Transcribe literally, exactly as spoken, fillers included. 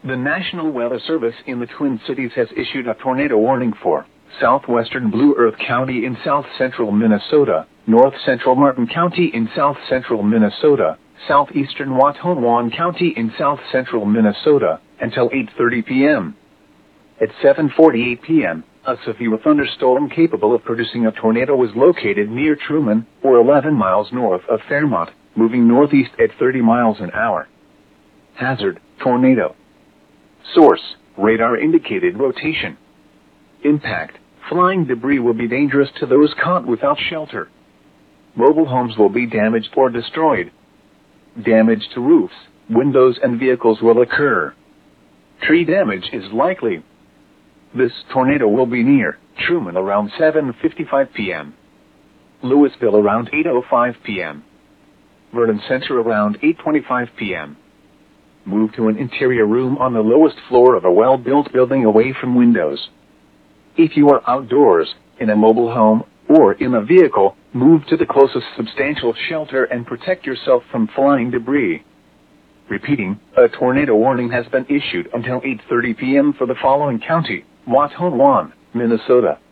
The National Weather Service in the Twin Cities has issued a tornado warning for southwestern Blue Earth County in south-central Minnesota, north-central Martin County in south-central Minnesota, southeastern Watonwan County in south-central Minnesota, until eight thirty p m At seven forty-eight p m, a severe thunderstorm capable of producing a tornado was located near Truman, or eleven miles north of Fairmont, moving northeast at thirty miles an hour. Hazard: tornado. Source: radar indicated rotation. Impact: flying debris will be dangerous to those caught without shelter. Mobile homes will be damaged or destroyed. Damage to roofs, windows and vehicles will occur. Tree damage is likely. This tornado will be near Truman around seven fifty-five p m Louisville around eight oh five p m Vernon Center around eight twenty-five p m Move to an interior room on the lowest floor of a well-built building away from windows. If you are outdoors, in a mobile home, or in a vehicle, move to the closest substantial shelter and protect yourself from flying debris. Repeating, a tornado warning has been issued until eight thirty p m for the following county: Watonwan, Minnesota,